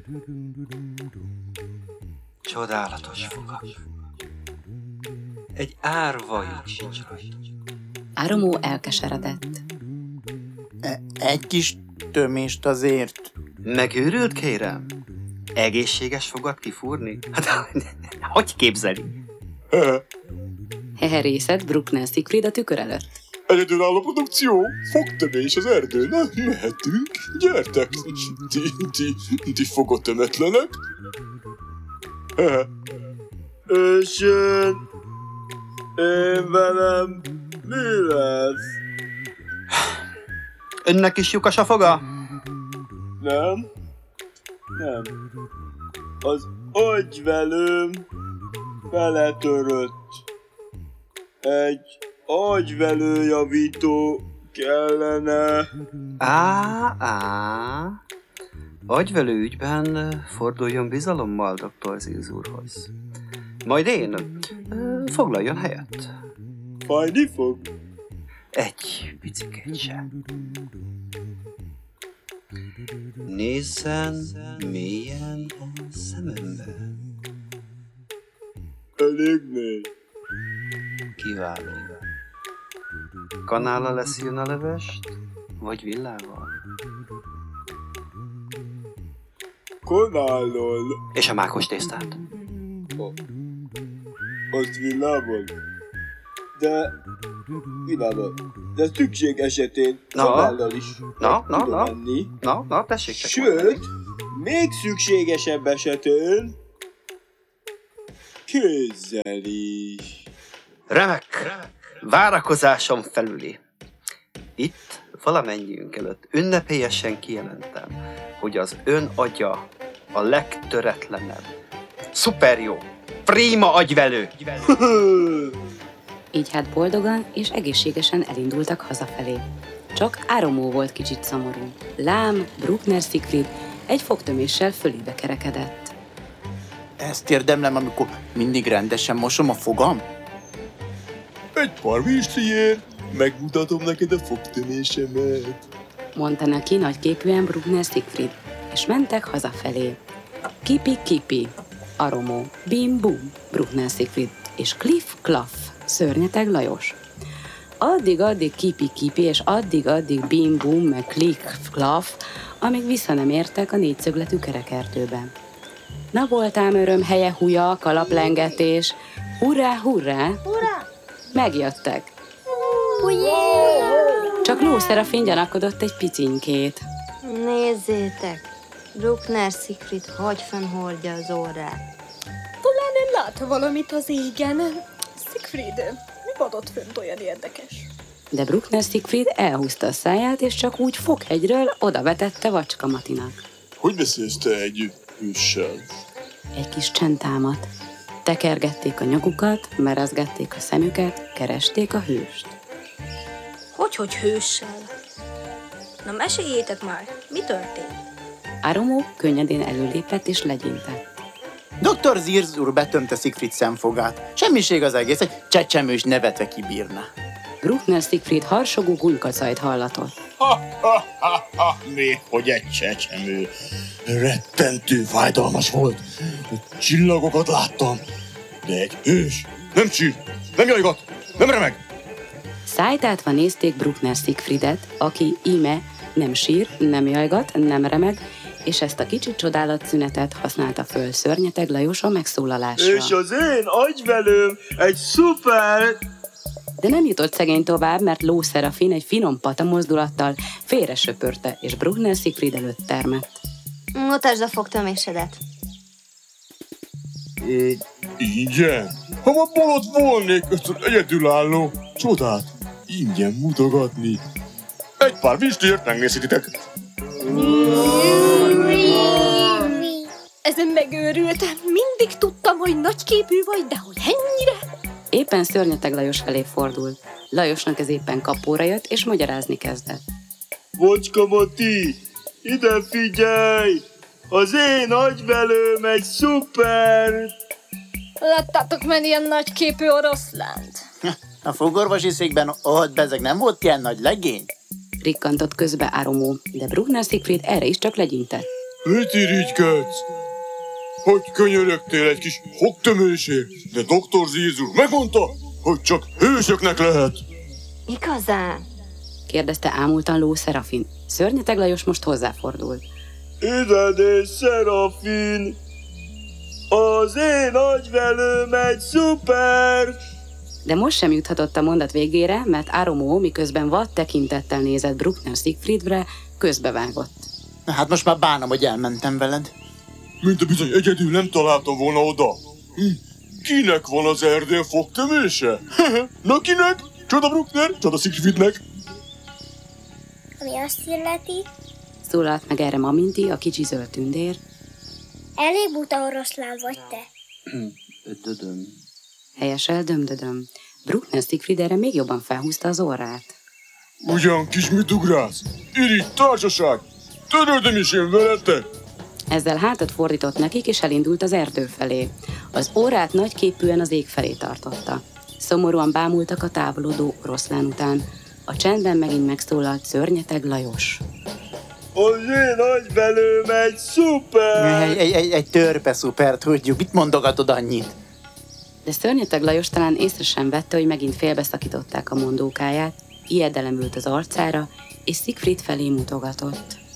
Csodálatos foga. Egy árvajuk sincs rajta. Aromó elkeseredett. Egy kis tömést azért. Megőrült, kérem? Egészséges fogat kifúrni? Hát, hogy képzeli? Heherészett Bruckner Siegfried a tükör előtt. Egyedülálló produkció, fogtömés az erdőn, mehetünk, gyertek, ti fogotömetlenek. És én velem mi lesz? Önnek is lyukas a foga? Nem. Az agyvelőm beletörött. Egy agyvelőjavító kellene. Agyvelő ügyben forduljon bizalommal dr. Zilz úrhoz. Majd én foglaljon helyet. Fájni fog? Egy picikét sem. Nézzen mélyen a szemembe. Elég mély. Kiváló. Kanállal leszűn a levest, vagy villával? Kanállal. És a mákos tésztát? Azt villával. De szükség esetén kanállal is tudom enni. Na, tessék csak. Sőt, még szükségesebb esetén kézzel is. Remek! Várakozásom felüli. Itt valamennyiünk előtt ünnepélyesen kijelentem, hogy az ön agya a legtöretlenebb, szuper jó, prima agyvelő. Így hát boldogan és egészségesen elindultak hazafelé. Csak Aromó volt kicsit szomorú. Lám Bruckner Siegfried egy fogtöméssel fölébe kerekedett. Ezt érdemlem, amikor mindig rendesen mosom a fogam? Egy pár vízsziért megmutatom neked a fogtömésemet. Mondta neki nagyképűen Bruckner Siegfried, és mentek hazafelé. Kipi-kipi, Aromó, bim-bum, Bruckner Siegfried, és kliff-klaff, Szörnyeteg Lajos. Addig-addig kipi-kipi, és addig-addig bim-bum, meg kliff-klaff, amíg vissza nem értek a négyszögletű kerekertőbe. Na voltám öröm, helye, húja, kalaplengetés, hurrá, hurrá! Ura! Megjöttek. Ujjjjjj! Csak Lószerafin gyanakodott egy picinkét. Nézzétek! Bruckner Siegfried hagyfenn hordja az órát. Talán én lát valamit az égen. Siegfried, mi adott fönt olyan érdekes? De Bruckner Siegfried elhúzta a száját, és csak úgy Fokhegyről odavetette Vacska Matinak. Hogy beszélsz te egy hőssel? Egy kis csend támadt. Tekergették a nyakukat, merezgették a szemüket, keresték a hőst. Hogy hőssel? Na meséljétek már, mi történt? Aromó könnyedén előlépett és legyintett. Dr. Zilz úr betömte Siegfried szemfogát. Semmiség az egész, egy csecsemős nevetve kibírna. Bruckner Siegfried harsogó gulykacajt hallatott. Még hogy egy csecsemő. Rettentő fájdalmas volt. Csillagokat láttam. De egy hős nem sír, nem jajgat, nem remeg. Szájtátva nézték Bruckner Siegfriedet, aki íme nem sír, nem jajgat, nem remeg, és ezt a kicsi csodálatszünetet használta föl Szörnyeteg Lajos a megszólalásra. És az én agyvelőm egy szuper... De nem jutott szegény tovább, mert Lószerafin egy finom pata mozdulattal félre söpörte, és Bruckner Siegfried előtt termett. Mutasd a fogtömésedet. Ingyen? Ha ma bolond volnék, egyedülálló csodát ingyen mutogatni. Egy pár vistéért megnézhetitek. Ezen megőrültem, mindig tudtam, hogy nagyképű vagy, de hogy ennyire? Éppen Szörnyeteg Lajos felé fordult. Lajosnak ez éppen kapóra jött, és magyarázni kezdett. Vacska Mati, ide figyelj! Az én agyvelőm egy szuper... Láttátok már ilyen nagyképű oroszlánt? A fogorvosi székben ott bezeg nem volt ilyen nagy legény? Rikkantott közbe Aromó, de Bruckner Siegfried erre is csak legyintett. Mit irigykedsz? Hogy könyörögtél egy kis fogtömésért, de doktor Zirz úr megmondta, hogy csak hősöknek lehet. Igazán? kérdezte ámultan Ló Szerafin. Szörnyeteg Lajos most hozzáfordult. Ide nézz, Szerafin! Az én agyvelőm egy szuper! De most sem juthatott a mondat végére, mert Aromó, miközben vad tekintettel nézett Bruckner Siegfriedre, közbevágott. Na hát most már bánom, hogy elmentem veled. Mint a bizony egyedül nem találtam volna oda. Kinek van az erdén fogtömése? Na kinek? Csoda Bruckner, csoda Siegfriednek. Ami azt illeti, Szólalt meg erre Maminti, a kicsi zöld tündér. elég buta oroszlán vagy te. Dödöm. Helyesel dömdödöm. Bruckner Siegfried erre még jobban felhúzta az orrát. Ugyan kis mit ugrálsz? Irigy társaság! Törődöm is én veletek! Ezzel hátat fordított nekik, és elindult az erdő felé. Az órát nagyképűen az ég felé tartotta. Szomorúan bámultak a távolodó oroszlán után. A csendben megint megszólalt Szörnyeteg Lajos. Az én agyvelőm egy szuper! Egy törpe szuper, tudjuk. Mit mondogatod annyit? De Szörnyeteg Lajos talán észre sem vette, hogy megint félbeszakították a mondókáját, ijedelem ült az arcára, és Siegfried felé mutogatott.